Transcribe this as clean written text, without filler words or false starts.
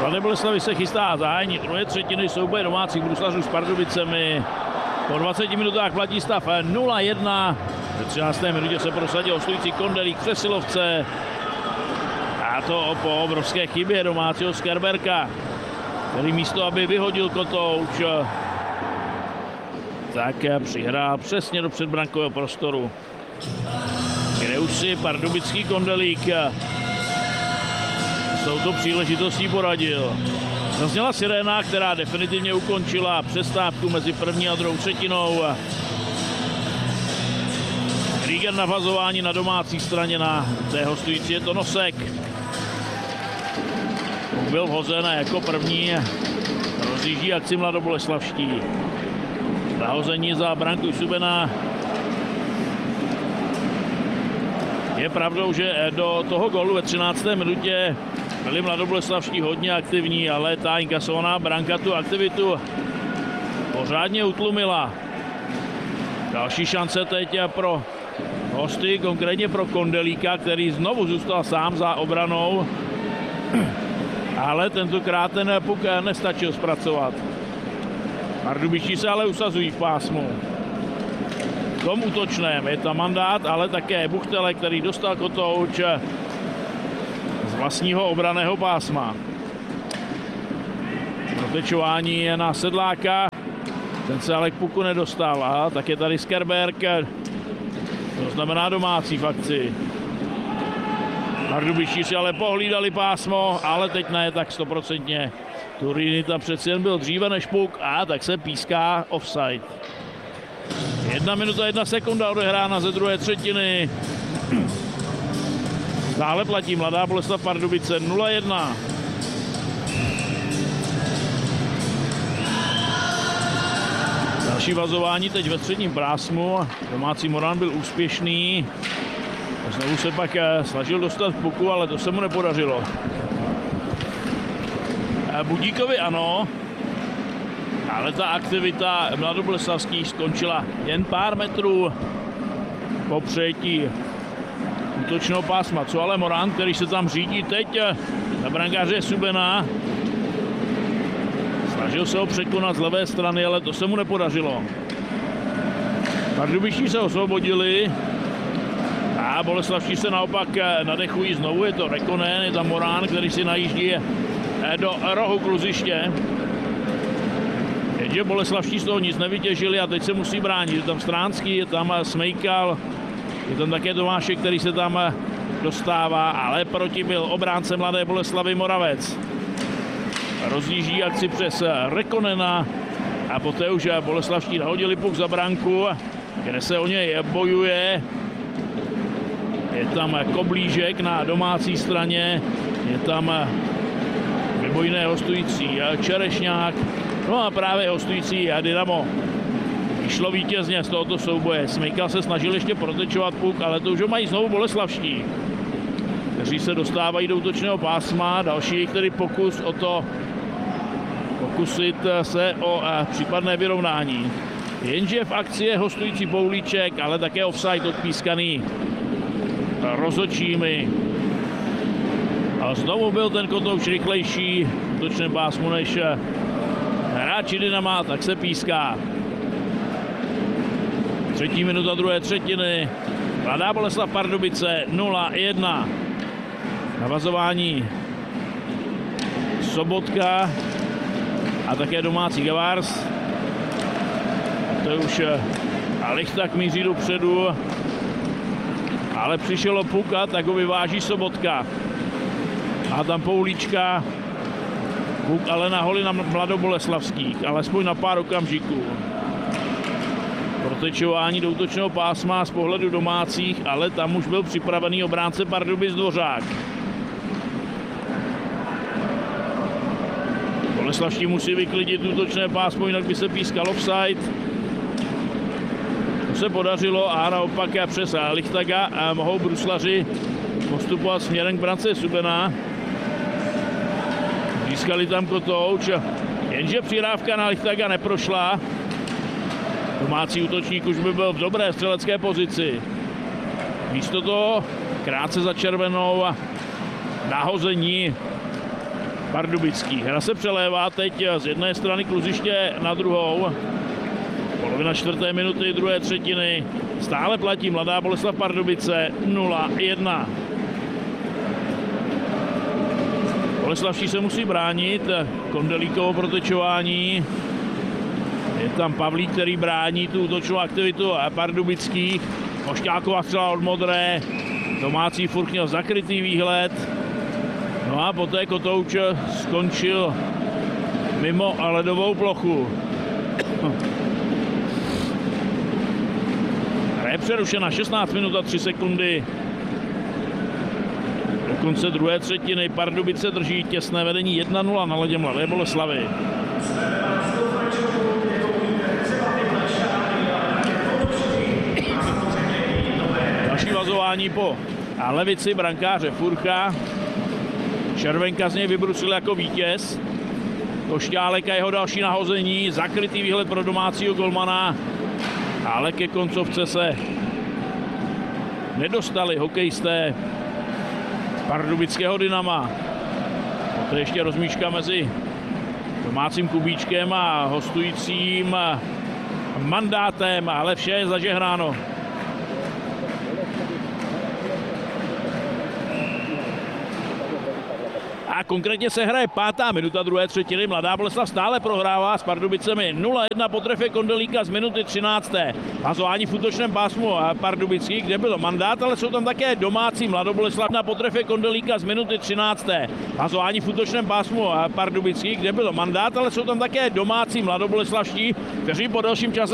Mladé Boleslavi se chystá zahájení druhé třetiny souboje domácích bruslařů s Pardubicemi. Po 20 minutách platí stav 0-1. Ve 13. minutě se prosadil hostující Kondelík přesilovce. A to po obrovské chybě domácího Skerberka, který místo, aby vyhodil kotouč, tak přihrál přesně do předbrankového prostoru, kde už si pardubický Kondelík s touto příležitostí poradil. Zazněla siréna, která definitivně ukončila přestávku mezi první a druhou třetinou. Rýger na vazování na domácí straně, na té hostující je to Nosek. Byl vhozen jako první, rozjíždí akci mladoboleslavští. Zahození za branku Subena. Je pravdou, že do toho gólu ve 13. minutě byli mladoboleslavští hodně aktivní, ale ta inkasovaná branka tu aktivitu pořádně utlumila. Další šance teď pro hosty, konkrétně pro Kondelíka, který znovu zůstal sám za obranou. Ale tentokrát ten puk nestačil zpracovat. Pardubičtí se ale usazují v pásmu. V tom útočném je tam Mandát, ale také Buchtele, který dostal kotouč z vlastního obranného pásma. Protečování je na Sedláka. Ten se ale k puku nedostal. A tak je tady Skerberk. To znamená domácí v akci. Pardubičtí si ale pohlídali pásmo, ale teď ne tak 100%. Turini tam přeci jen byl dříve než puk a tak se píská offside. 1 minuta 1 sekunda odehrána ze druhé třetiny. Dále platí Mladá Boleslav Pardubice 0-1. Další vazování teď ve středním pásmu. Domácí Moran byl úspěšný. Znovu se pak snažil dostat puku, ale to se mu nepodařilo. Budíkovi ano, ale ta aktivita mladoboleslavských skončila jen pár metrů po přejetí útočného pásma. Co ale Moran, který se tam řídí teď na brankáře Subena. Snažil se ho překonat z levé strany, ale to se mu nepodařilo. Pardubičtí se osvobodili a boleslavští se naopak nadechují znovu. Je to Rekonen, je tam Morán, který si najíždí do rohu kluziště. Jenže boleslavští z toho nic nevytěžili a teď se musí bránit. Je tam Stránský, je tam Smejkal, je tam také Tomášek, který se tam dostává, ale proti byl obránce Mladé Boleslavy Moravec. Rozjíždí akci přes Rekonena a poté už boleslavští nahodili puk za branku, kde se o něj bojuje. Je tam Koblížek na domácí straně, je tam mimo jiné hostující Čerešňák, no a právě hostující Dynamo. Vyšlo vítězně z tohoto souboje. Smejkal se snažil ještě protečovat puk, ale to už ho mají znovu boleslavští, kteří se dostávají do útočného pásma. Další jejich tedy pokus o to pokusit se o případné vyrovnání. Jenže v akci je hostující Boulíček, ale také offside odpískaný rozhodčími. A znovu byl ten kotouč rychlejší v útočném pásmu než hráči Dynama, tak se píská. 3. minuta druhé třetiny. Mladá Boleslav Pardubice 0-1. Navazování Sobotka a také domácí Gavars. To je už Lichtak míří dopředu, ale přišel puka, tak ho vyváží Sobotka. A tam Poulíčka, puk ale na holi na mladoboleslavských, alespoň na pár okamžiků. Protečování do útočného pásma z pohledu domácích, ale tam už byl připravený obránce Pardubic Dvořák. Boleslavští musí vyklidit útočné pásmo, jinak by se pískal offside. To se podařilo a naopak přes Lichtaga mohou bruslaři postupovat směrem k brance Subena. Získali tam kotouč, jenže přirávka na Lichtaga neprošla. Domácí útočník už by byl v dobré střelecké pozici. Místo toho krátce za červenou nahození Pardubický. Hra se přelévá teď z jedné strany kluziště na druhou. Polovina 4. minuty druhé třetiny. Stále platí Mladá Boleslav Pardubice 0-1. Boleslavští se musí bránit. Kondelíkovo protečování. Je tam Pavlík, který brání tu útočnou aktivitu pardubických. Mošťáková střela od modré. Domácí furt měl zakrytý výhled. No a poté Kotouč skončil mimo ledovou plochu. Hra je přerušena 16 minut a 3 sekundy. Do konce druhé třetiny Pardubice drží těsné vedení 1-0 na ledě Mladé Boleslavy. Další vazování po levici brankáře Furcha. Červenka z něj vybrusil jako vítěz. Košťálek a jeho další nahození. Zakrytý výhled pro domácího golmana. Ale ke koncovce se nedostali hokejisté pardubického Dynama. To je ještě rozmíška mezi domácím Kubíčkem a hostujícím Mandátem, ale vše je zažehnáno. A konkrétně se hraje 5. minuta druhé třetiny. Mladá Boleslav stále prohrává s Pardubicemi 0-1 po trefě Kondelíka z minuty 13. Hazování v útočném pásmu Pardubických, kde byl Mandát, ale jsou tam také domácí Mladoboleslav na potrefě Kondelíka z minuty 13. Hazování v útočném pásmu Pardubických, kde byl Mandát, ale jsou tam také domácí Mladoboleslavští, kteří po delším čase